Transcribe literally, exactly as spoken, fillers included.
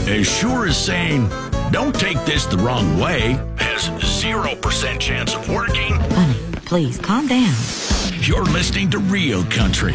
as sure as saying, don't take this the wrong way, has zero percent chance of working. Honey, please calm down. You're listening to Real Country